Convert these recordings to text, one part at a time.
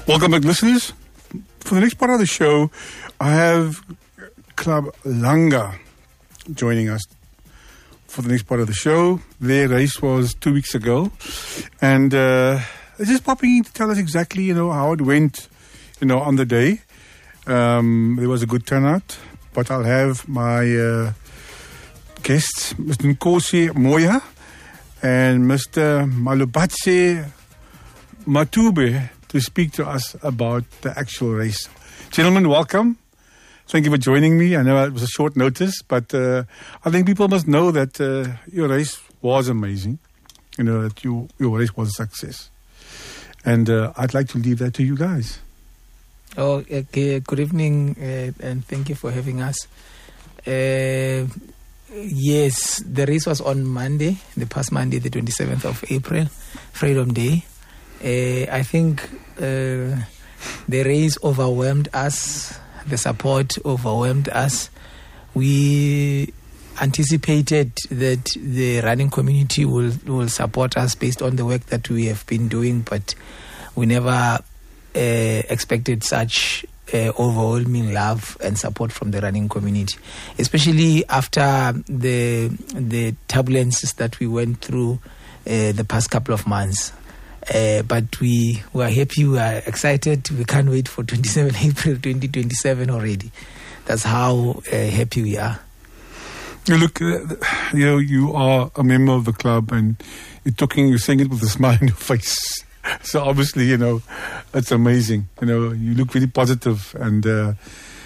Welcome back, listeners. For the next part of the show, I have Club Langa joining us for the next part of the show. Their race was 2 weeks ago, and they're just popping in to tell us exactly, how it went, on the day. There was a good turnout, but I'll have my guests, Mr. Nkosi Moya and Mr. Malubatse Matube, to speak to us about the actual race. Gentlemen, welcome. Thank you for joining me. I know it was a short notice, but I think people must know that your race was amazing. That your race was a success. And I'd like to leave that to you guys. Oh, okay. Good evening, and thank you for having us. Yes, the race was on Monday, the past Monday, the 27th of April, Freedom Day. I think the race overwhelmed us. The support overwhelmed us. We anticipated that the running community will support us based on the work that we have been doing, but we never expected such overwhelming love and support from the running community, especially after the turbulences that we went through the past couple of months. But we are happy, we are excited. We can't wait for 27 April 2027 already. That's how happy we are. Look, you are a member of the club, and you're saying it with a smile on your face. So obviously, it's amazing. You look really positive, and the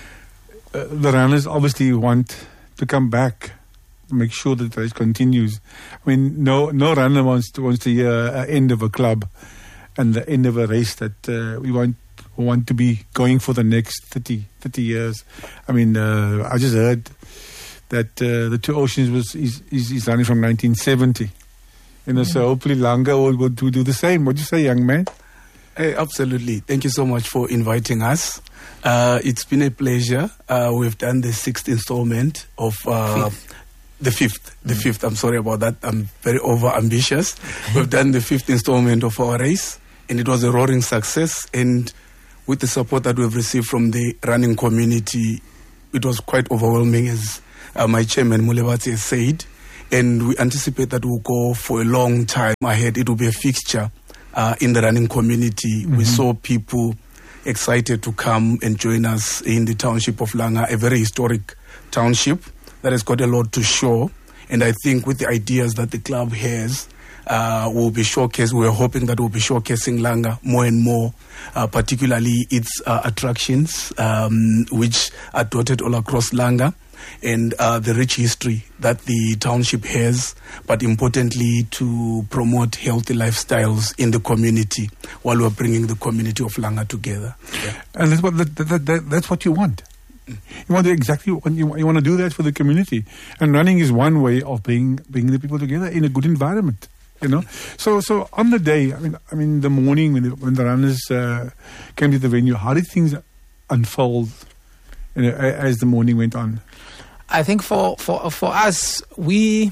runners obviously want to come back, make sure that the race continues. I mean, no runner wants to hear an end of a club and the end of a race that we want to be going for the next 30 years. I mean, I just heard that the Two Oceans is running from 1970. So hopefully Langa will do the same. What do you say, young man? Hey, absolutely. Thank you so much for inviting us. It's been a pleasure. We've done the 6th installment of the fifth. I'm sorry about that. I'm very over-ambitious. We've done the 5th installment of our race, and it was a roaring success. And with the support that we've received from the running community, it was quite overwhelming, as my chairman Mulebati has said. And we anticipate that we'll go for a long time ahead. It will be a fixture in the running community. Mm-hmm. We saw people excited to come and join us in the township of Langa, a very historic township that has got a lot to show. And I think with the ideas that the club has, we'll be showcasing. We're hoping that we'll be showcasing Langa more and more, particularly its attractions, which are dotted all across Langa, and the rich history that the township has, but importantly to promote healthy lifestyles in the community while we're bringing the community of Langa together. Yeah. And that's what you want. You want to you want to do that for the community, and running is one way of bringing the people together in a good environment. So on the day, I mean, the morning when the runners came to the venue, how did things unfold as the morning went on? I think for us, we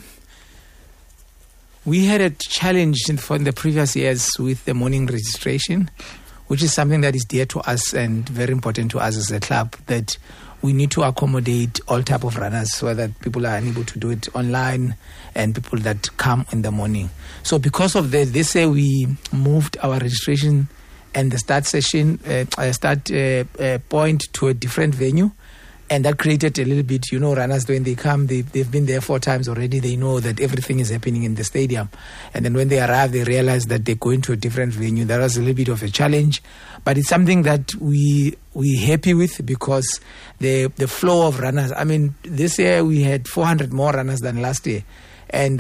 had a challenge in the previous years with the morning registration, which is something that is dear to us and very important to us as a club, that we need to accommodate all type of runners so that people are unable to do it online and people that come in the morning. So because of this year, we moved our registration and the start session, point to a different venue. And that created a little bit, runners, when they come, they've been there 4 times already. They know that everything is happening in the stadium. And then when they arrive, they realize that they're going to a different venue. That was a little bit of a challenge. But it's something that we're happy with, because the flow of runners, I mean, this year we had 400 more runners than last year. And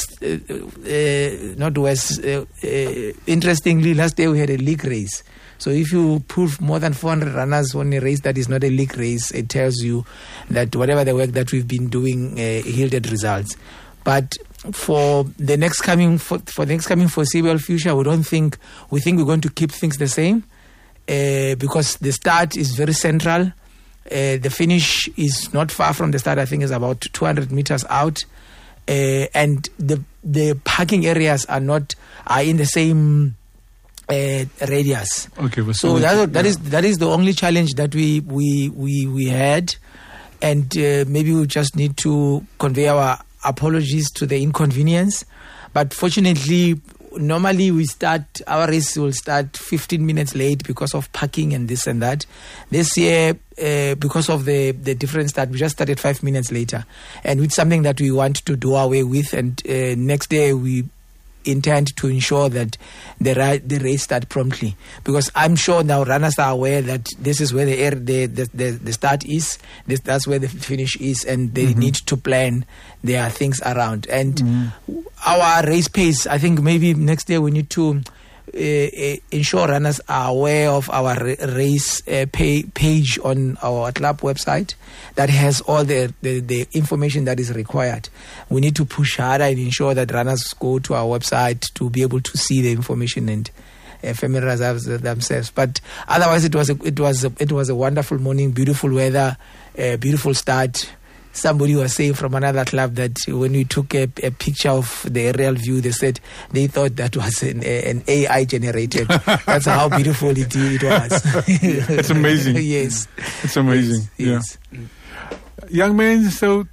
interestingly, last year we had a league race. So if you put more than 400 runners on a race that is not a league race, it tells you that whatever the work that we've been doing yielded results. But for the next coming foreseeable future, we think we're going to keep things the same, because the start is very central. The finish is not far from the start. I think it's about 200 meters out, and the parking areas are in the same radius. Okay, So that is the only challenge that we had, and maybe we just need to convey our apologies to the inconvenience. But fortunately, normally our race will start 15 minutes late because of parking and this and that. This year, because of the difference that we just started 5 minutes later, and it's something that we want to do away with. And next day we intend to ensure that the race start promptly, because I'm sure now runners are aware that this is where the start is, that's where the finish is, and they need to plan their things around. And our race pace, I think maybe next day we need to ensure runners are aware of our race page on our club website that has all the information that is required. We need to push harder and ensure that runners go to our website to be able to see the information and familiarize themselves. But otherwise, it was a wonderful morning, beautiful weather, beautiful start. Somebody was saying from another club that when we took a picture of the aerial view, they said they thought that was an AI generated. That's how beautiful it was. It's amazing. Yes. It's amazing. Yes. Yeah. Young man, so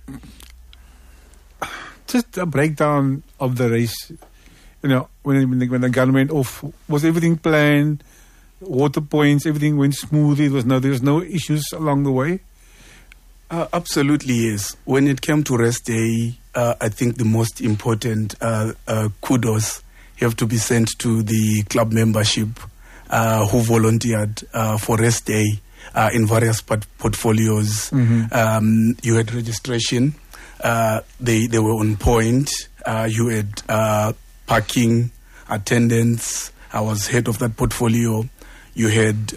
just a breakdown of the race. You know, when the gun went off, was everything planned? Water points, everything went smoothly. There was no issues along the way? Absolutely, yes. When it came to rest day, I think the most important kudos have to be sent to the club membership who volunteered for rest day in various portfolios. You had registration. They were on point. You had parking, attendance. I was head of that portfolio. You had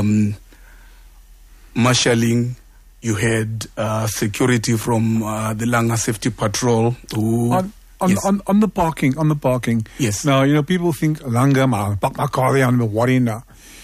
marshalling. You had security from the Langa Safety Patrol. On the parking. Yes. Now, you know, people think Langa, park my car there, I'm worried now.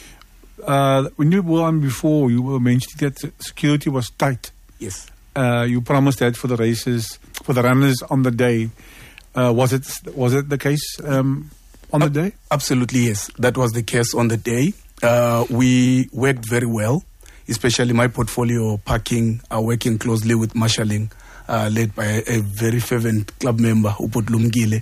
When you were on before, you were mentioning that security was tight. Yes. You promised that for the races, for the runners on the day. Was it the case on the day? Absolutely, yes. That was the case on the day. We worked very well. Especially my portfolio parking, working closely with marshalling, led by a very fervent club member, Uput Lumgile.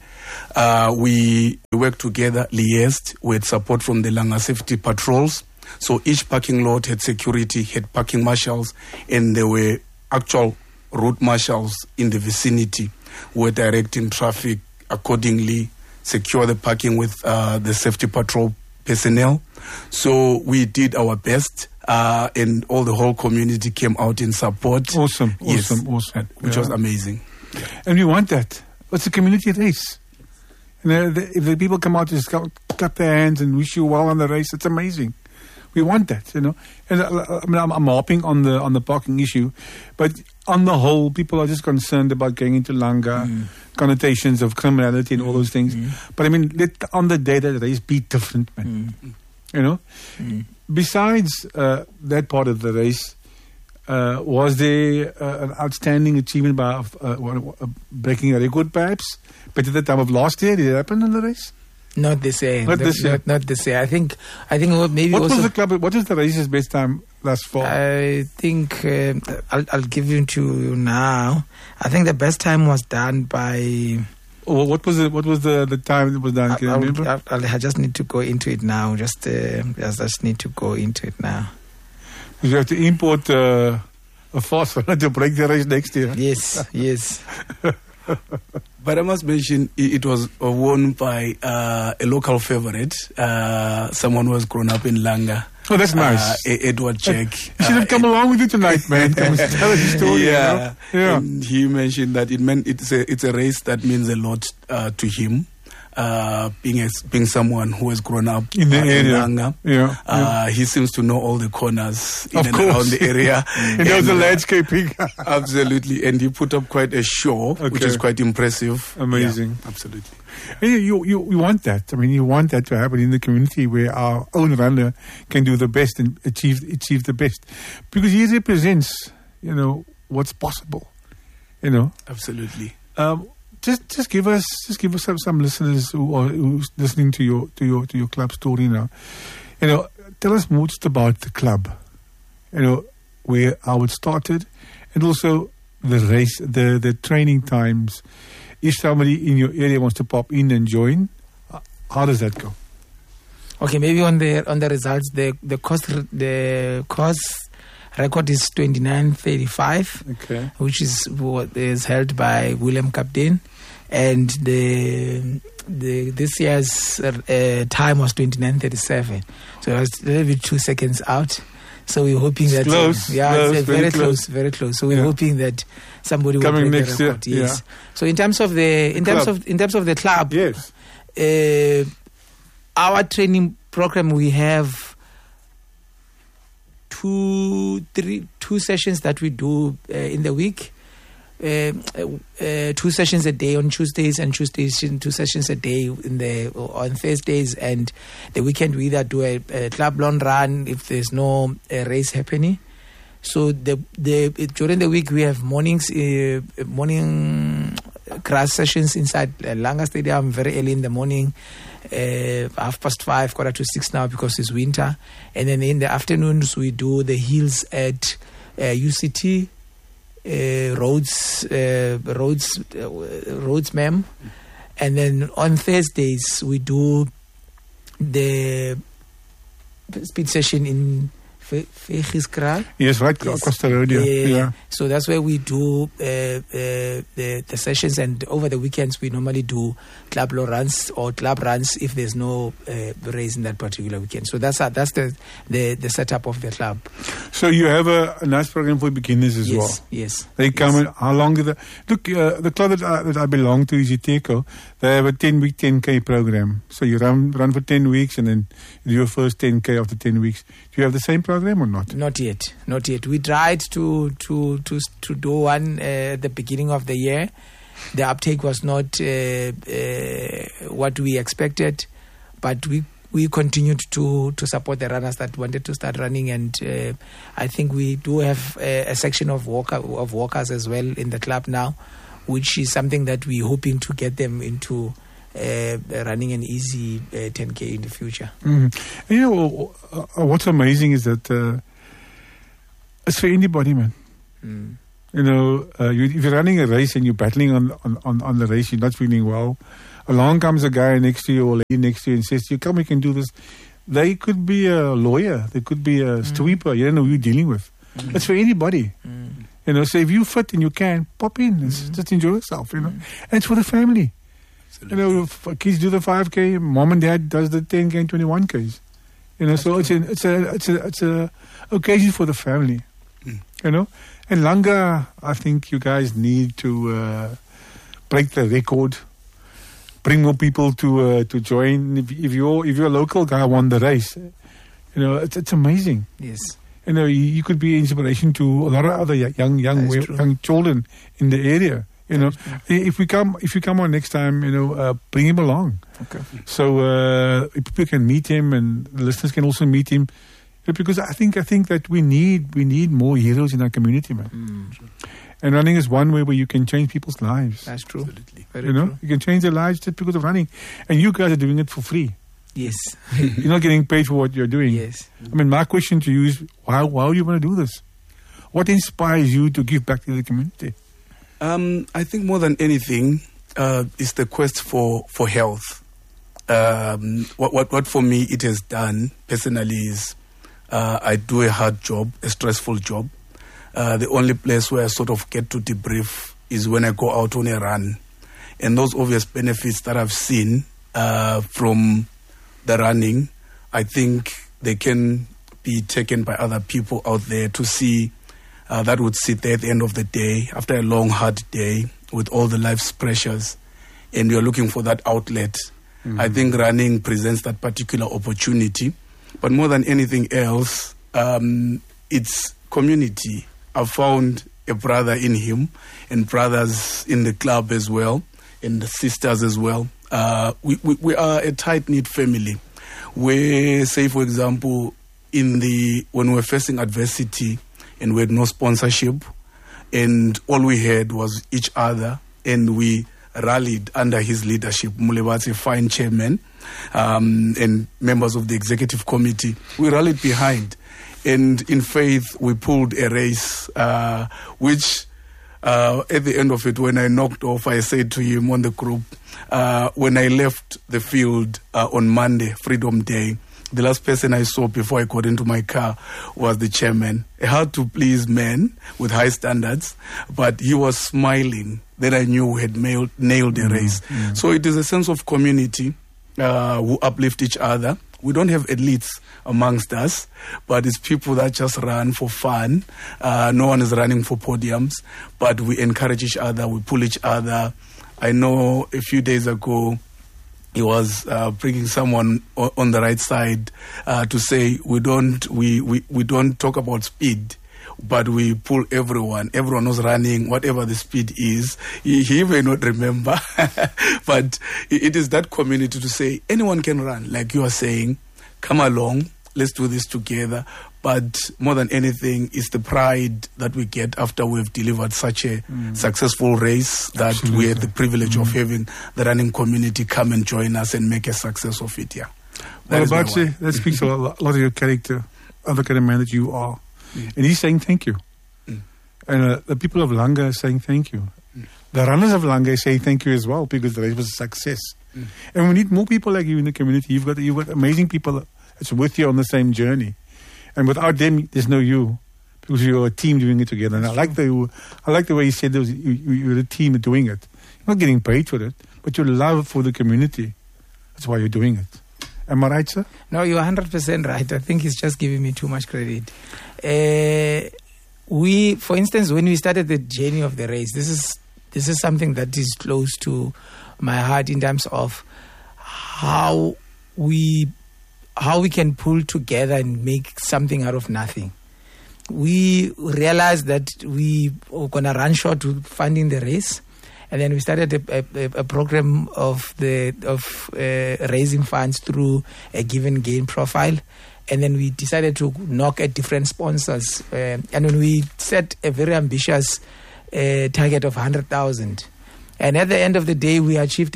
We worked together, liaised with support from the Langa Safety Patrols. So each parking lot had security, had parking marshals, and there were actual route marshals in the vicinity who were directing traffic accordingly, secure the parking with the safety patrol personnel. So we did our best. And the whole community came out in support. Awesome. Which was amazing. And we want that. It's a community race. You know, if the people come out to just clap their hands and wish you well on the race, it's amazing. We want that, you know. And I'm harping on the parking issue, but on the whole, people are just concerned about going into Langa, connotations of criminality and all those things. But I mean, on the day that the race be different, man. You know. Besides that part of the race, was there an outstanding achievement by breaking a record, perhaps? But at the time of last year, did it happen in the race? Not this year. Not this year. Not this year. I think maybe. What was the club? What is the race's best time thus far? I think I'll give it to you now. I think the best time was done by. What was the time it was done? Can you remember? I just need to go into it now. Just need to go into it now. You have to import a fast runner to break the race next year. Yes. But I must mention, it was won by a local favorite, someone who has grown up in Langa. Oh, that's nice. Edward Jack. You should have come along with you tonight, man. Come and tell us the story. Yeah. You know? And he mentioned that it's a race that means a lot to him. Being someone who has grown up in the area. Langa. He seems to know all the corners in and around the area. He knows the landscaping. Absolutely. And he put up quite a show, which is quite impressive. Amazing. Yeah, absolutely. And you want that. I mean, you want that to happen in the community where our own runner can do the best and achieve the best. Because he represents, what's possible. Absolutely. just give us some listeners who's listening to your club story now. Tell us more just about the club. How it started, and also the race, the training times. If somebody in your area wants to pop in and join, how does that go? Okay, maybe on the results, the course record is 29:35, okay, which is what is held by William Captain, and this year's time was 29:37. So it was a little bit 2 seconds out. So we're hoping that close, it's very close. So we're hoping that somebody will coming break next the record. year. Yes. Yeah. So in terms of the club, yes, our training program, we have two sessions that we do in the week. 2 sessions a day on Tuesdays, and 2 sessions a day on Thursdays, and the weekend we either do a club long run if there's no race happening. So during the week we have morning grass sessions inside Langa Stadium very early in the morning, 5:30, 5:45 now because it's winter, and then in the afternoons we do the hills at UCT. Roads, ma'am. And then on Thursdays we do the speed session in Vegiskraal. Yes, right, across the road. Yeah. So that's where we do the sessions, and over the weekends we normally do club runs or club runs if there's no race in that particular weekend. So that's the setup of the club. So you have a nice program for beginners as well. Yes. They come in. How long is the club that I belong to is Iteco. They have a 10-week 10K program. So you run for 10 weeks and then you do your first 10K after 10 weeks. Do you have the same program or not? Not yet. We tried to do one at the beginning of the year. The uptake was not what we expected, but we continued to support the runners that wanted to start running, and I think we do have a section of walkers as well in the club now, which is something that we're hoping to get them into running an easy 10K in the future. Mm-hmm. What's amazing is that it's for anybody, man. Mm. If you're running a race and you're battling on the race, you're not feeling well, along comes a guy next to you or lady next to you and says to you, come, we can do this. They could be a lawyer, they could be a sweeper, you don't know who you're dealing with. It's for anybody. So if you fit and you can, pop in, just enjoy yourself, And it's for the family. If kids do the 5K, mom and dad does the 10K and 21Ks. So it's a occasion for the family. And Langa, I think you guys need to break the record, bring more people to join. If your local guy won the race, it's amazing. Yes. You could be inspiration to a lot of other young children in the area. If you come on next time, bring him along. Okay. So people can meet him, and the listeners can also meet him, because I think that we need more heroes in our community, man. And running is one way where you can change people's lives. That's true. Absolutely. Very true. You can change their lives just because of running, and you guys are doing it for free. Yes. You're not getting paid for what you're doing. Yes. I mean, my question to you is, why do you want to do this? What inspires you to give back to the community? I think more than anything is the quest for health. What for me it has done personally is I do a hard job, a stressful job. The only place where I sort of get to debrief is when I go out on a run. And those obvious benefits that I've seen from the running, I think they can be taken by other people out there to see. That would sit there at the end of the day, after a long, hard day, with all the life's pressures, and you're looking for that outlet. I think running presents that particular opportunity. But more than anything else, it's community. I've found a brother in him, and brothers in the club as well, and sisters as well. We are a tight-knit family. Where, say, for example, when we were facing adversity, and we had no sponsorship, and all we had was each other, and we rallied under his leadership. Mulebatsi, fine chairman, and members of the executive committee, we rallied behind. And in faith, we pulled a race, which at the end of it, when I knocked off, I said to him on the group, when I left the field on Monday, Freedom Day, the last person I saw before I got into my car was the chairman. A hard-to-please man with high standards, but he was smiling. Then I knew we had nailed the race. So it is a sense of community who uplift each other. We don't have elites amongst us, but it's people that just run for fun. No one is running for podiums, but we encourage each other, we pull each other. I know a few days ago, he was bringing someone on the right side to say we don't talk about speed, but we pull everyone. Everyone was running, whatever the speed is. He may not remember, but it is that community to say anyone can run. Like you are saying, come along, let's do this together. But more than anything, it's the pride that we get after we've delivered such a successful race that we had the privilege of having the running community come and join us and make a success of it. Yeah. Well, Abatse, that speaks a lot of your character, of the kind of man that you are. And he's saying thank you. And the people of Langa are saying thank you. The runners of Langa are saying thank you as well, because the race was a success. And we need more people like you in the community. You've got amazing people that's with you on the same journey. And without them, there's no you, because you're a team doing it together. And I like the way you said you're a team doing it. You're not getting paid for it, but your love for the community. That's why you're doing it. Am I right, sir? No, you're 100% right. I think he's just giving me too much credit. For instance, when we started the journey of the race, this is something that is close to my heart in terms of how we can pull together and make something out of nothing. We realized that we were going to run short with funding the race, and then we started a program of raising funds through a given gain profile, and then we decided to knock at different sponsors, and then we set a very ambitious target of 100,000. And at the end of the day, we achieved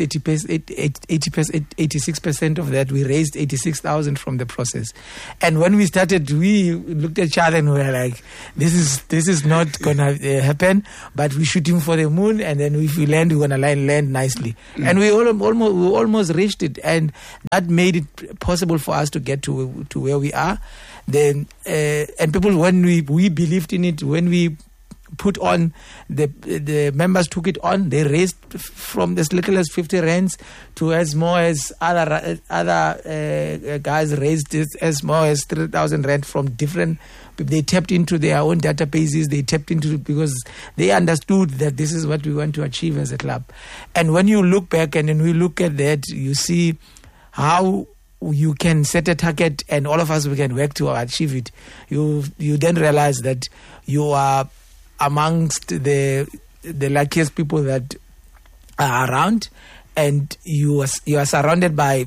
86% of that. We raised 86,000 from the process. And when we started, we looked at each other and we were like, this is not going to happen, but we're shooting for the moon, and then if we land, we're going to land nicely. And we almost reached it, and that made it possible for us to get to where we are. Then and people, when we believed in it, when we put on, the members took it on. They raised from as little as 50 rands to as more as other guys raised as more as 3,000 rand from different. They tapped into their own databases. They tapped into, because they understood that this is what we want to achieve as a club. And when you look back and then we look at that, you see how you can set a target and all of us, we can work to achieve it. You then realize that you are amongst the luckiest people that are around, and you are surrounded by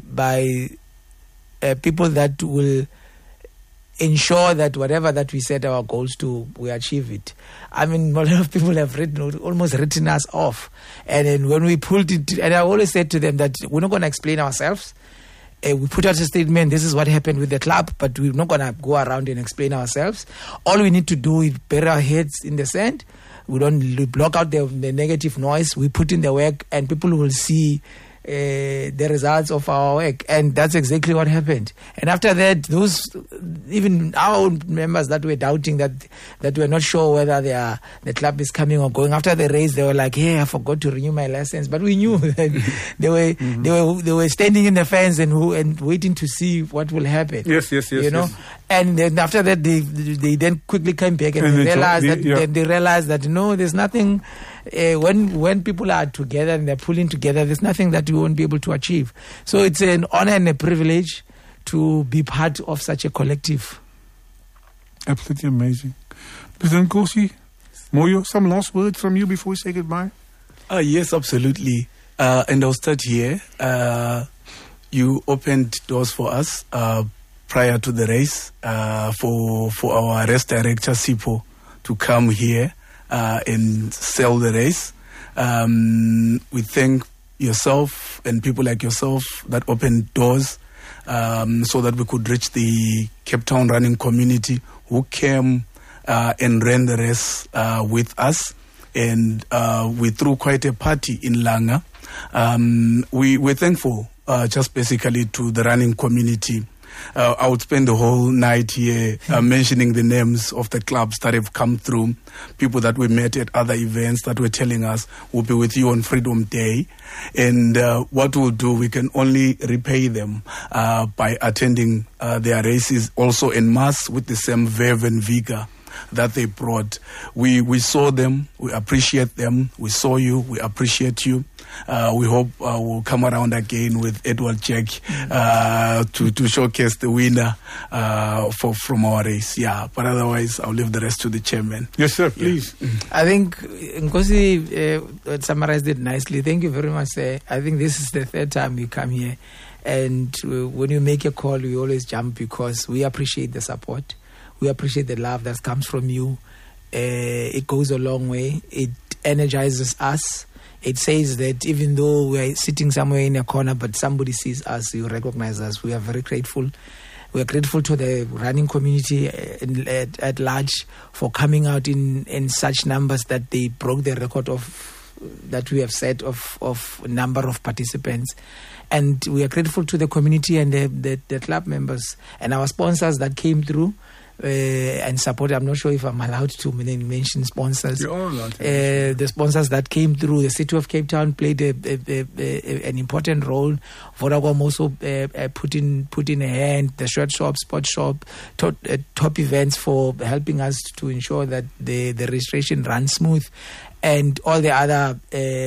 people that will ensure that whatever that we set our goals to, we achieve it. I mean, a lot of people have almost written us off, and then when we pulled it, and I always said to them that we're not going to explain ourselves. We put out a statement, this is what happened with the club, but we're not going to go around and explain ourselves. All we need to do is bury our heads in the sand. We block out the negative noise. We put in the work, and people will see the results of our work. And that's exactly what happened. And after that, even our own members that were doubting, that were not sure whether the club is coming or going, after the race, they were like, hey, I forgot to renew my license. But we knew that they were standing in the fence and waiting to see what will happen. Yes. You know? Yes. And then after that, they then quickly came back and they realized that no, there's nothing. When people are together and they're pulling together, there's nothing that we won't be able to achieve. So it's an honor and a privilege to be part of such a collective. Absolutely amazing. President Nkosi Moyo, some last words from you before we say goodbye? Yes, absolutely. And I'll start here. You opened doors for us prior to the race for our race director, Sipho, to come here and sell the race. We thank yourself and people like yourself that opened doors so that we could reach the Cape Town running community who came and ran the race with us. And we threw quite a party in Langa. We're thankful just basically to the running community. I would spend the whole night here mentioning the names of the clubs that have come through, people that we met at other events that were telling us we'll be with you on Freedom Day. And what we'll do, we can only repay them by attending their races also en masse with the same verve and vigor that they brought. We saw them, we appreciate them, we saw you, we appreciate you. We hope we'll come around again with Edward Jack to showcase the winner from our race. Yeah, but otherwise I'll leave the rest to the chairman. Yes, sir, please. Yeah. I think Nkosi summarized it nicely. Thank you very much, sir. I think this is the third time you come here, and when you make a call, we always jump because we appreciate the support. We appreciate the love that comes from you. It goes a long way. It energizes us. It says that even though we are sitting somewhere in a corner, but somebody sees us, you recognize us. We are very grateful. We are grateful to the running community at large for coming out in such numbers that they broke the record that we have set of number of participants. And we are grateful to the community and the club members and our sponsors that came through. And support. I'm not sure if I'm allowed to mention sponsors. You're all allowed to. The sponsors that came through, the City of Cape Town played an important role. Vodacom also put in a hand. The shirt shop, sport shop, top events for helping us to ensure that the registration runs smooth. And all the other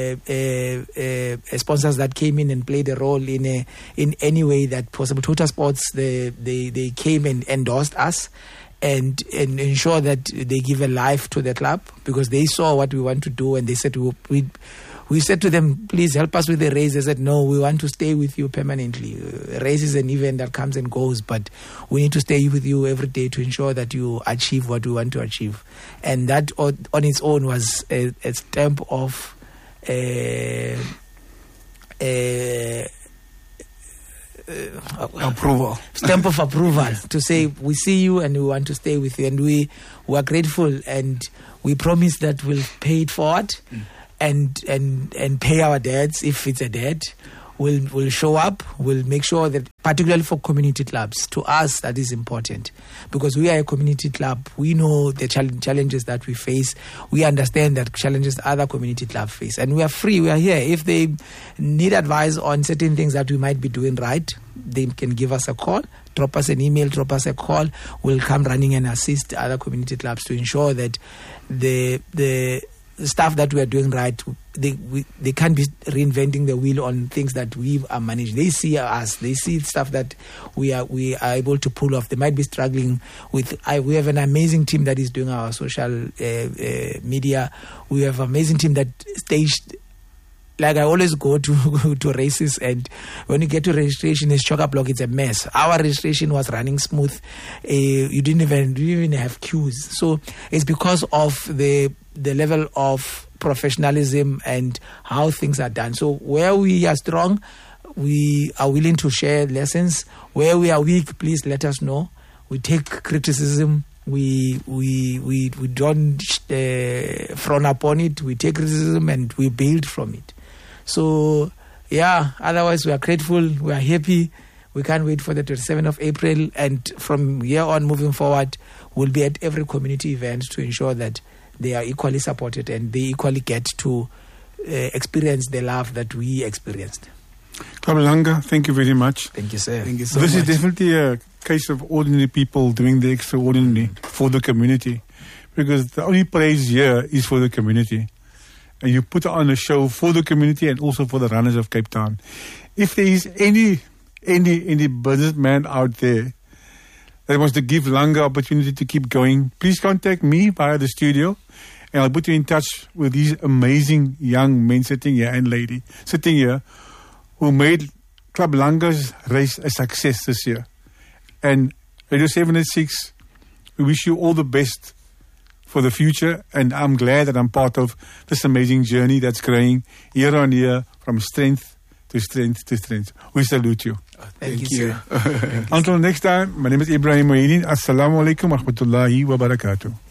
sponsors that came in and played a role in any way that possible. Total Sports, they came and endorsed us and ensure that they give a life to the club because they saw what we want to do, and they said we said to them, please help us with the race. They said, no, we want to stay with you permanently. Race is an event that comes and goes, but we need to stay with you every day to ensure that you achieve what we want to achieve. And that on its own was a stamp of approval. Stamp of approval to say we see you and we want to stay with you, and we are grateful, and we promise that we'll pay it forward and pay our debts if it's a debt. We'll show up. We'll make sure that, particularly for community clubs, to us that is important because we are a community club. We know the challenges that we face. We understand that challenges other community clubs face, and we are free. We are here. If they need advice on certain things that we might be doing right, they can give us a call, drop us an email, drop us a call. We'll come running and assist other community clubs to ensure that the stuff that we are doing right, they can't be reinventing the wheel on things that we are managing. They see us, they see stuff that we are able to pull off. They might be struggling with. We have an amazing team that is doing our social media. We have an amazing team that staged. Like I always go to races, and when you get to registration, it's chock-a-block. It's a mess. Our registration was running smooth. You didn't even have queues. So it's because of the level of professionalism and how things are done. So where we are strong, we are willing to share lessons. Where we are weak, please let us know. We take criticism. We don't frown upon it. We take criticism and we build from it. So, yeah, otherwise we are grateful, we are happy. We can't wait for the 27th of April. And from here on, moving forward, we'll be at every community event to ensure that they are equally supported and they equally get to experience the love that we experienced. Club Langa, thank you very much. Thank you, sir. Thank you so This much. is definitely a case of ordinary people doing the extraordinary for the community, because the only praise here is for the community. And you put on a show for the community and also for the runners of Cape Town. If there is any businessman out there that wants to give Langa opportunity to keep going, please contact me via the studio, and I'll put you in touch with these amazing young men sitting here and lady sitting here who made Club Langa's race a success this year. And Radio 786, we wish you all the best for the future, and I'm glad that I'm part of this amazing journey that's growing year on year from strength to strength to strength. We salute you. Thank you, sir. Until next time, my name is Ibrahim Mohideen. Assalamu alaikum wa rahmatullahi wa barakatuh.